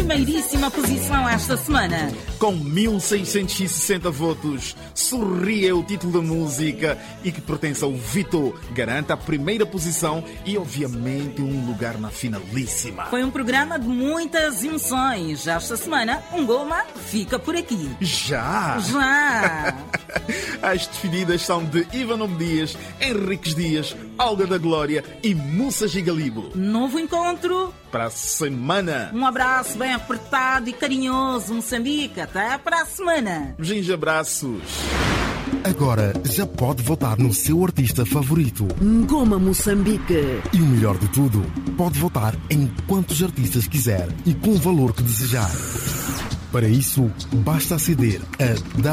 primeiríssima posição esta semana. Com 1660 votos, Sorri é o título da música e que pertence ao Vitor. Garante a primeira posição e, obviamente, um lugar na finalíssima. Foi um programa de muitas emoções. Esta semana, um Goma fica por aqui. Já! As despedidas são de Ivanov Dias, Henriques Dias, Olga da Glória e Mussa Gigalibo. Novo encontro para a semana. Um abraço bem apertado e carinhoso, Moçambique. Até para a semana. Beijinhos, abraços. Agora já pode votar no seu artista favorito. Ngoma Moçambique. E o melhor de tudo, pode votar em quantos artistas quiser e com o valor que desejar. Para isso, basta aceder a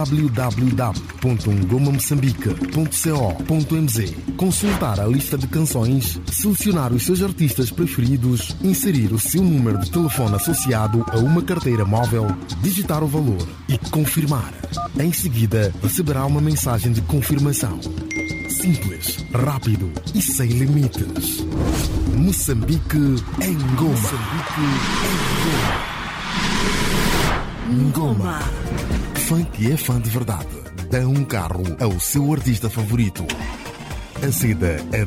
www.ngomamoçambique.co.mz, consultar a lista de canções, selecionar os seus artistas preferidos, inserir o seu número de telefone associado a uma carteira móvel, digitar o valor e confirmar. Em seguida, receberá uma mensagem de confirmação. Simples, rápido e sem limites. Moçambique em Ngoma. Moçambique em Ngoma. Ngoma. Fã que é fã de verdade. Dá um carro ao seu artista favorito. Aceda a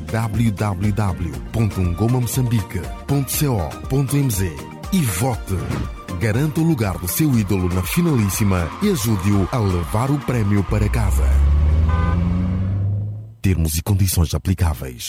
www.ngomamoçambique.co.mz e vote. Garanta o lugar do seu ídolo na finalíssima e ajude-o a levar o prémio para casa. Termos e condições aplicáveis.